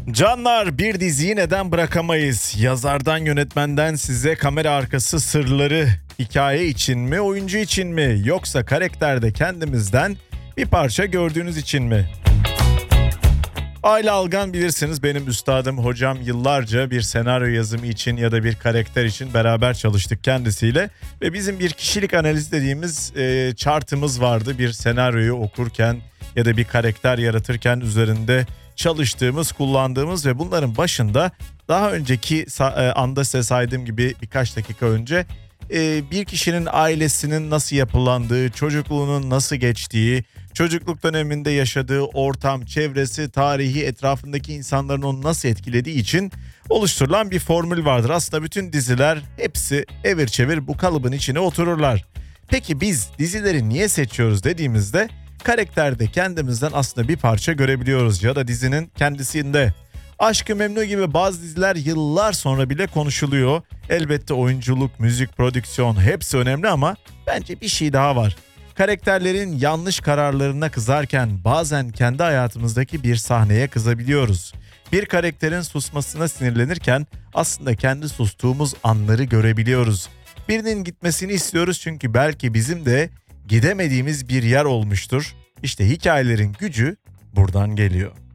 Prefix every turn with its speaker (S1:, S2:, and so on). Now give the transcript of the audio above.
S1: Canlar, bir diziyi neden bırakamayız? Yazardan yönetmenden size kamera arkası sırları, hikaye için mi, oyuncu için mi, yoksa karakterde kendimizden bir parça gördüğünüz için mi? Ayla Algan bilirsiniz, benim üstadım, hocam. Yıllarca bir senaryo yazımı için ya da bir karakter için beraber çalıştık kendisiyle. Ve bizim bir kişilik analizi dediğimiz chartımız vardı. Bir senaryoyu okurken ya da bir karakter yaratırken üzerinde çalıştığımız, kullandığımız ve bunların başında daha önceki anda size saydığım gibi birkaç dakika önce bir kişinin ailesinin nasıl yapılandığı, çocukluğunun nasıl geçtiği, çocukluk döneminde yaşadığı ortam, çevresi, tarihi, etrafındaki insanların onu nasıl etkilediği için oluşturulan bir formül vardır. Aslında bütün diziler hepsi evir çevir bu kalıbın içine otururlar. Peki biz dizileri niye seçiyoruz dediğimizde karakterde kendimizden aslında bir parça görebiliyoruz ya da dizinin kendisinde. Aşk-ı Memnu gibi bazı diziler yıllar sonra bile konuşuluyor. Elbette oyunculuk, müzik, prodüksiyon hepsi önemli ama bence bir şey daha var. Karakterlerin yanlış kararlarına kızarken bazen kendi hayatımızdaki bir sahneye kızabiliyoruz. Bir karakterin susmasına sinirlenirken aslında kendi sustuğumuz anları görebiliyoruz. Birinin gitmesini istiyoruz çünkü belki bizim de gidemediğimiz bir yer olmuştur. İşte hikayelerin gücü buradan geliyor.